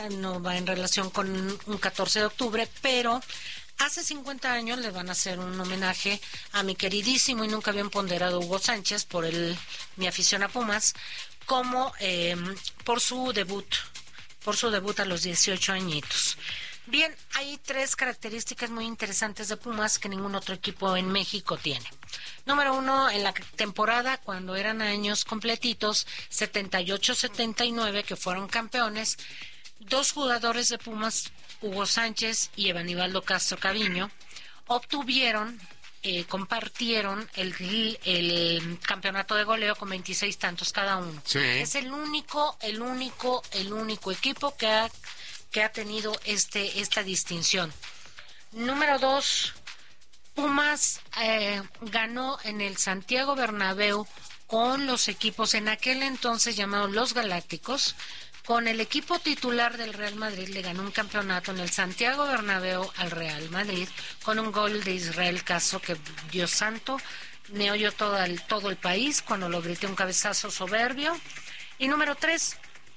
no va en relación con un 14 de octubre, pero hace 50 años le van a hacer un homenaje a mi queridísimo y nunca bien ponderado Hugo Sánchez por mi afición a Pumas, como por su debut a los 18 añitos. Bien, hay 3 características muy interesantes de Pumas que ningún otro equipo en México tiene. Número 1, en la temporada, cuando eran años completitos, 78-79, que fueron campeones, 2 jugadores de Pumas, Hugo Sánchez y Evanibaldo Castro Caviño, compartieron el campeonato de goleo con 26 tantos cada uno. Sí. Es el único equipo que ha tenido esta distinción. Número 2, Pumas ganó en el Santiago Bernabéu con los equipos en aquel entonces llamados los Galácticos. Con el equipo titular del Real Madrid le ganó un campeonato en el Santiago Bernabéu al Real Madrid con un gol de Israel Castro que, Dios santo, me oyó todo el país cuando lo grité, un cabezazo soberbio. Y número 3,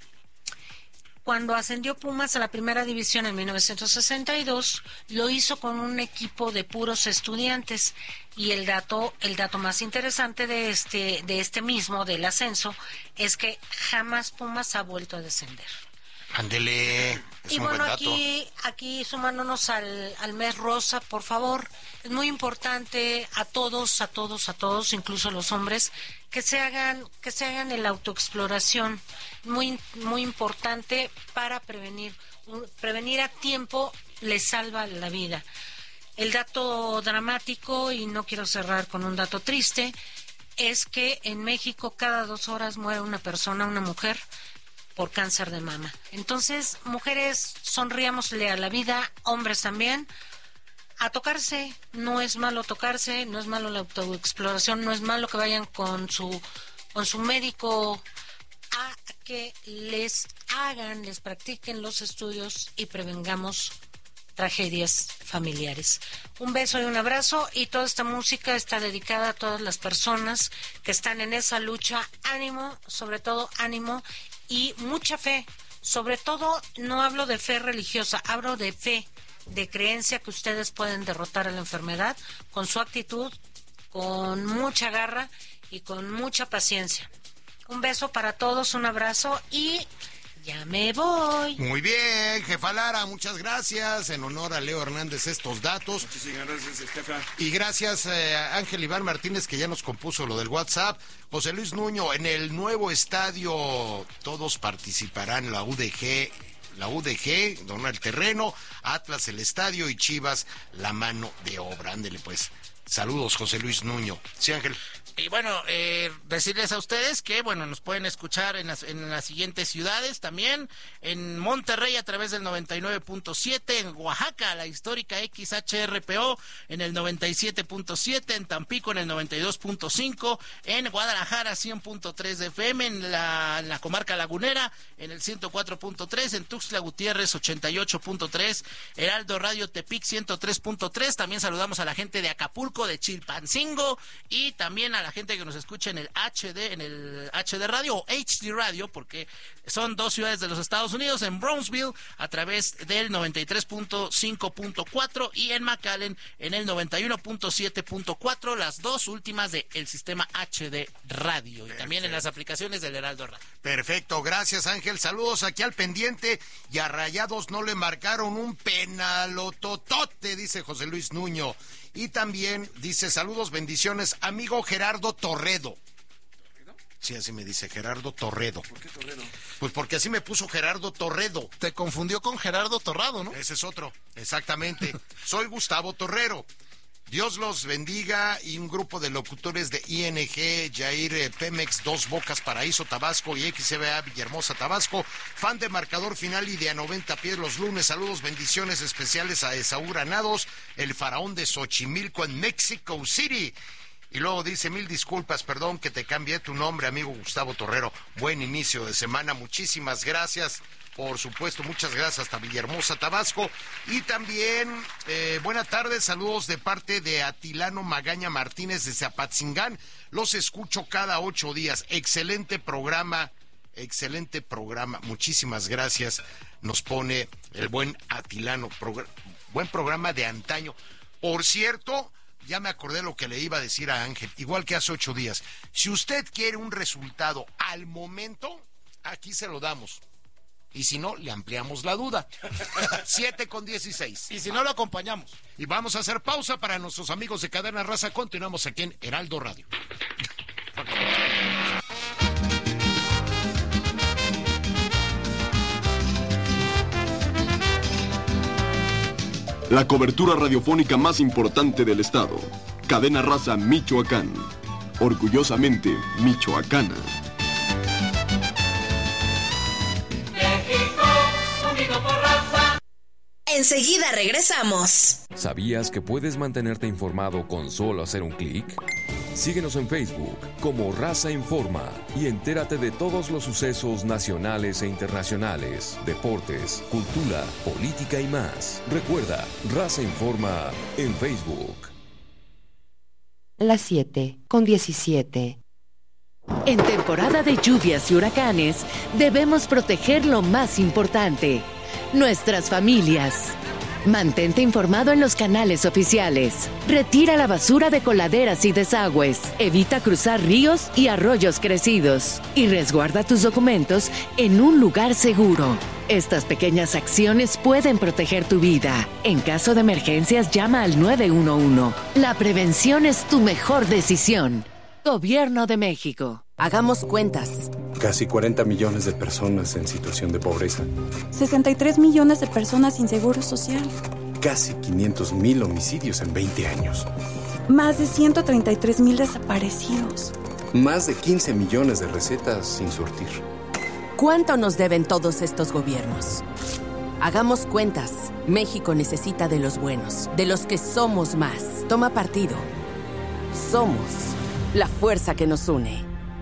cuando ascendió Pumas a la primera división en 1962, lo hizo con un equipo de puros estudiantes. Y el dato más interesante de este mismo, del ascenso, es que jamás Pumas ha vuelto a descender. Ándele, es y un bueno, buen dato. aquí sumándonos al mes rosa, por favor, es muy importante a todos, incluso a los hombres, que se hagan el autoexploración, muy muy importante para prevenir a tiempo les salva la vida. El dato dramático, y no quiero cerrar con un dato triste, es que en México cada 2 horas muere una mujer, por cáncer de mama. Entonces, mujeres, sonriámosle a la vida, hombres también, a tocarse. No es malo tocarse, no es malo la autoexploración, no es malo que vayan con su médico a que les practiquen los estudios y prevengamos tragedias familiares. Un beso y un abrazo, y toda esta música está dedicada a todas las personas que están en esa lucha. Ánimo, sobre todo ánimo y mucha fe. Sobre todo, no hablo de fe religiosa, hablo de fe, de creencia que ustedes pueden derrotar a la enfermedad con su actitud, con mucha garra y con mucha paciencia. Un beso para todos, un abrazo y ya me voy. Muy bien, jefa Lara, muchas gracias. En honor a Leo Hernández estos datos. Muchísimas gracias, jefa. Y gracias a Ángel Iván Martínez, que ya nos compuso lo del WhatsApp. José Luis Nuño, en el nuevo estadio todos participarán, la UDG dona el terreno, Atlas el estadio y Chivas la mano de obra. Ándele pues. Saludos, José Luis Nuño. Sí, Ángel. Y bueno, decirles a ustedes que, bueno, nos pueden escuchar en las siguientes ciudades también, en Monterrey a través del 99.7, en Oaxaca, la histórica XHRPO, en el 97.7, en Tampico en el 92.5, en Guadalajara 100.3 de FM, en la comarca lagunera, en el 104.3, en Tuxtla Gutiérrez 88.3, Heraldo Radio Tepic 103.3, también saludamos a la gente de Acapulco, de Chilpancingo, y también a la gente que nos escucha en el HD Radio o HD Radio, porque son 2 ciudades de los Estados Unidos, en Brownsville a través del 93.5.4 y en McAllen en el 91.7.4, las 2 últimas del sistema HD Radio. Perfecto. Y también en las aplicaciones del Heraldo Radio. Perfecto, gracias Ángel, saludos aquí al pendiente. Y a Rayados no le marcaron un penalototote, dice José Luis Nuño. Y también dice, saludos, bendiciones, amigo Gerardo Torredo. ¿Torredo? Sí, así me dice, Gerardo Torredo. ¿Por qué Torredo? Pues porque así me puso Gerardo Torredo. Te confundió con Gerardo Torrado, ¿no? Ese es otro, exactamente. Soy Gustavo Torrero. Dios los bendiga. Y un grupo de locutores de ING, Jair, Pemex, Dos Bocas, Paraíso, Tabasco y XCBA Villahermosa, Tabasco, fan de Marcador Final y de A 90 Pies los lunes. Saludos, bendiciones especiales a Esaú Granados, el faraón de Xochimilco en Mexico City. Y luego dice, 1000 disculpas, perdón que te cambié tu nombre, amigo Gustavo Torrero. Buen inicio de semana, muchísimas gracias. Por supuesto, muchas gracias hasta Villahermosa, Tabasco. Y también, buenas tardes, saludos de parte de Atilano Magaña Martínez de Zapatzingán. Los escucho cada 8 días. Excelente programa excelente programa, muchísimas gracias, nos pone el buen Atilano, buen programa de antaño. Por cierto, ya me acordé lo que le iba a decir a Ángel, igual que hace 8 días, si usted quiere un resultado al momento, aquí se lo damos. Y si no, le ampliamos la duda. 7:16. Y si no, lo acompañamos. Y vamos a hacer pausa para nuestros amigos de Cadena Raza. Continuamos aquí en Heraldo Radio. La cobertura radiofónica más importante del estado. Cadena Raza Michoacán. Orgullosamente michoacana. Enseguida regresamos. ¿Sabías que puedes mantenerte informado con solo hacer un clic? Síguenos en Facebook como Raza Informa y entérate de todos los sucesos nacionales e internacionales, deportes, cultura, política y más. Recuerda, Raza Informa en Facebook. Las 7:17. En temporada de lluvias y huracanes, debemos proteger lo más importante: nuestras familias. Mantente informado en los canales oficiales. Retira la basura de coladeras y desagües. Evita cruzar ríos y arroyos crecidos. Y resguarda tus documentos en un lugar seguro. Estas pequeñas acciones pueden proteger tu vida. En caso de emergencias, llama al 911. La prevención es tu mejor decisión. Gobierno de México. Hagamos cuentas. Casi 40 millones de personas en situación de pobreza. 63 millones de personas sin seguro social. Casi 500,000 homicidios en 20 años. Más de 133,000 desaparecidos. Más de 15 millones de recetas sin surtir. ¿Cuánto nos deben todos estos gobiernos? Hagamos cuentas. México necesita de los buenos, de los que somos más. Toma partido. Somos la fuerza que nos une.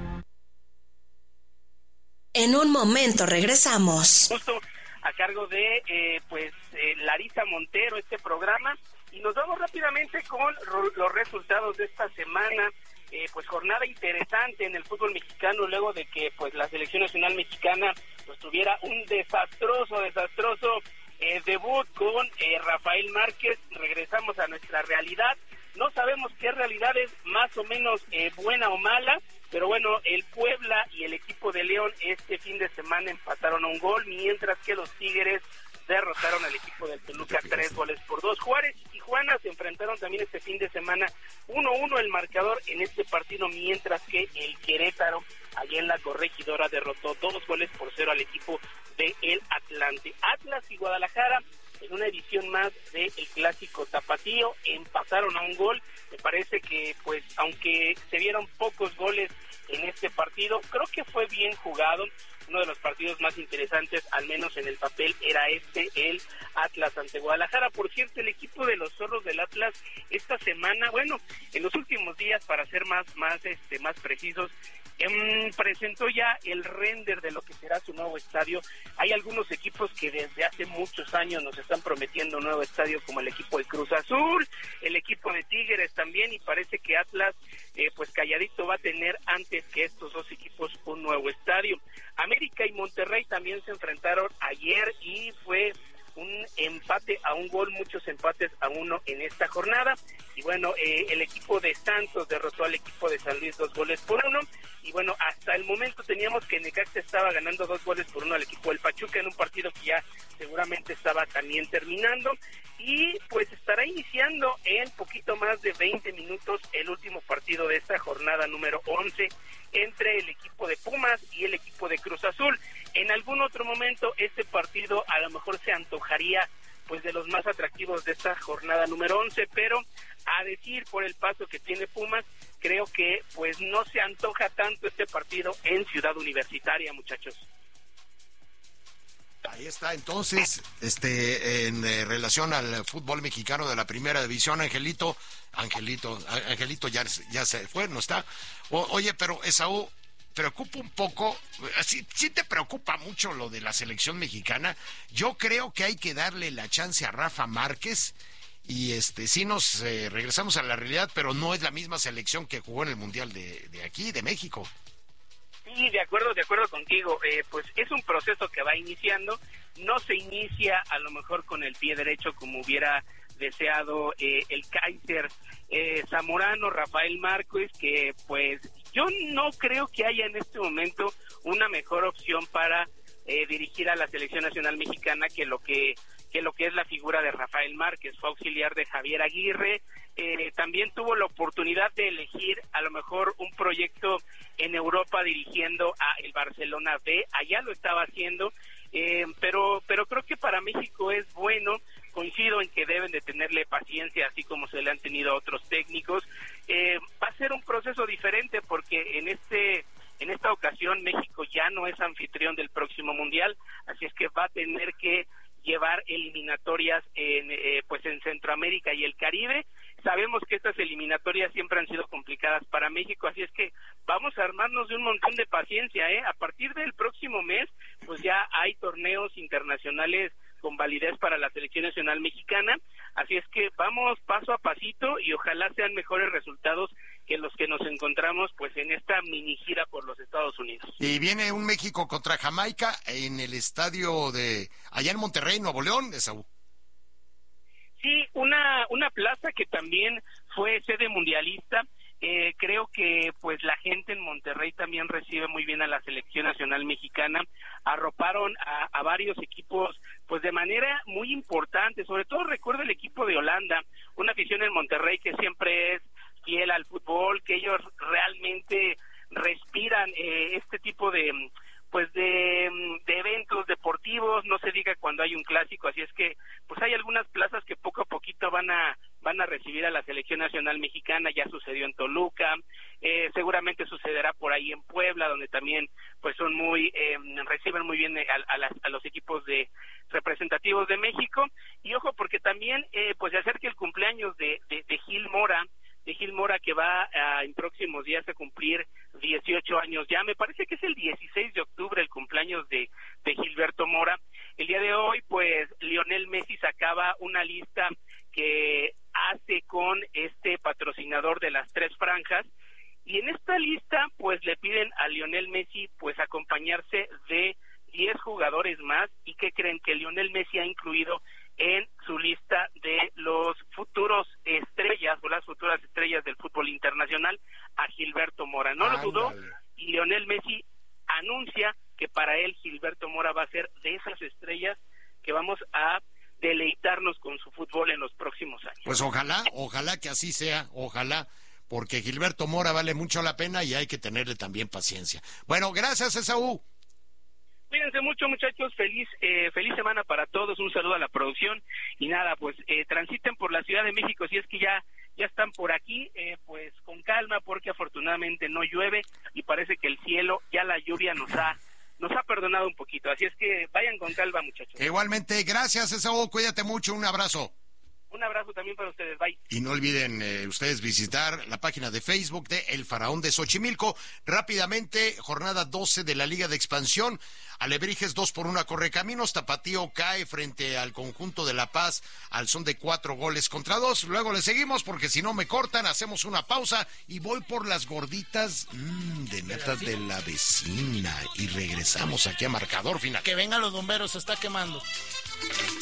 En un momento regresamos. Justo a cargo de Larisa Montero este programa, y nos vamos rápidamente con los resultados de esta semana. Pues jornada interesante en el fútbol mexicano, luego de que pues la selección nacional mexicana pues tuviera un desastroso debut con Rafael Márquez. Regresamos a nuestra realidad. No sabemos qué realidad es más o menos buena o mala, pero bueno, el Puebla y el equipo de León este fin de semana empataron a un gol, mientras que los Tigres derrotaron al equipo del Toluca 3-2. Juárez y Tijuana se enfrentaron también este fin de semana 1-1 el marcador en este partido, mientras que el Querétaro allá en la Corregidora derrotó 2-0 al equipo de el Atlante. Atlas y Guadalajara en una edición más del Clásico Tapatío empataron a un gol. Me parece que pues aunque se vieron pocos goles en este partido, creo que fue bien jugado. Uno de los partidos más interesantes, al menos en el papel, era el Atlas ante Guadalajara. Por cierto, el equipo de los Zorros del Atlas esta semana, bueno, en los últimos días, para ser más precisos, presentó ya el render de lo que será su nuevo estadio. Hay algunos equipos que desde hace muchos años nos están prometiendo un nuevo estadio, como el equipo de Cruz Azul, el equipo de Tigres también, y parece que Atlas pues calladito va a tener antes que estos dos equipos un nuevo estadio. América y Monterrey también se enfrentaron ayer y fue un empate a un gol, muchos empates a uno en esta jornada. Y bueno, el equipo de Santos derrotó al equipo de San Luis 2-1. Y bueno, hasta el momento teníamos que Necaxa estaba ganando 2-1 al equipo del Pachuca en un partido que ya seguramente estaba también terminando. Y pues estará iniciando en poquito más de 20 minutos el último partido de esta jornada número 11 entre el equipo de Pumas y el equipo de Cruz Azul. En algún otro momento este partido a lo mejor se antojaría pues de los más atractivos de esta jornada número 11, pero a decir por el paso que tiene Pumas, creo que pues no se antoja tanto este partido en Ciudad Universitaria, muchachos. Ahí está, entonces, en relación al fútbol mexicano de la primera división, Angelito ya se fue, ¿no está? Oye, pero Esaú, preocupa un poco, sí te preocupa mucho lo de la selección mexicana. Yo creo que hay que darle la chance a Rafa Márquez y sí nos regresamos a la realidad, pero no es la misma selección que jugó en el Mundial de aquí, de México. Sí, Sí, de acuerdo contigo. Pues es un proceso que va iniciando. No se inicia a lo mejor con el pie derecho como hubiera deseado el Kaiser zamorano Rafael Márquez, que pues yo no creo que haya en este momento una mejor opción para dirigir a la selección nacional mexicana que lo que es la figura de Rafael Márquez. Fue auxiliar de Javier Aguirre, también tuvo la oportunidad de elegir a lo mejor un proyecto en Europa dirigiendo a el Barcelona B, allá lo estaba haciendo, pero creo que para México es bueno. Coincido en que deben de tenerle paciencia, así como se le han tenido a otros técnicos. Va a ser un proceso diferente porque en esta ocasión México ya no es anfitrión del próximo Mundial, así es que va a tener que llevar eliminatorias en Centroamérica y el Caribe. Sabemos que estas eliminatorias siempre han sido complicadas para México, así es que vamos a armarnos de un montón de paciencia, A partir del próximo mes, pues ya hay torneos internacionales con validez para la selección nacional mexicana, así es que vamos paso a pasito y ojalá sean mejores resultados que los que nos encontramos pues en esta mini gira por los Estados Unidos. Y viene un México contra Jamaica en el estadio allá en Monterrey, Nuevo León, Esaú. Sí, una plaza que también fue sede mundialista. Creo que pues la gente en Monterrey también recibe muy bien a la selección nacional mexicana. Arroparon a varios equipos pues de manera muy importante, sobre todo recuerdo el equipo de Holanda, una afición en Monterrey que siempre es fiel al fútbol, que ellos realmente respiran este tipo de eventos deportivos, no se diga cuando hay un clásico, así es que pues hay algunas plazas que poco a poquito van a recibir a la selección nacional mexicana. Ya sucedió en Toluca, seguramente sucederá por ahí en Puebla, donde también pues son reciben muy bien a los equipos de representativos de México. Y ojo, porque también pues se acerca el cumpleaños de Gil Mora, que va en próximos días a cumplir 18 años ya. Me parece que es el 16 de octubre el cumpleaños de Gilberto Mora. El día de hoy, pues, Lionel Messi sacaba una lista que hace con este patrocinador de las 3 franjas, y en esta lista, pues, le piden a Lionel Messi, pues, acompañarse de 10 jugadores más. ¿Y qué creen? Que Lionel Messi ha incluido en su lista de los futuros estrellas o las futuras estrellas del fútbol internacional a Gilberto Mora. No lo dudó, y Lionel Messi anuncia que para él Gilberto Mora va a ser de esas estrellas que vamos a deleitarnos con su fútbol en los próximos años. Pues ojalá que así sea, ojalá, porque Gilberto Mora vale mucho la pena y hay que tenerle también paciencia. Bueno, gracias, Esaú. Cuídense mucho, muchachos, feliz semana para todos, un saludo a la producción, y nada, pues transiten por la Ciudad de México si es que ya están por aquí, pues con calma, porque afortunadamente no llueve y parece que el cielo, ya la lluvia nos ha perdonado un poquito, así es que vayan con calma, muchachos. Igualmente, gracias, Esaú, cuídate mucho, un abrazo. Un abrazo también para ustedes, bye. Y no olviden ustedes visitar la página de Facebook de El Faraón de Xochimilco. Rápidamente, jornada 12 de la Liga de Expansión. Alebrijes 2-1 a Correcaminos. Tapatío cae frente al conjunto de La Paz al son de 4-2. Luego le seguimos porque si no me cortan, hacemos una pausa y voy por las gorditas de natas de la vecina. Y regresamos aquí a Marcador Final. Que vengan los bomberos, se está quemando.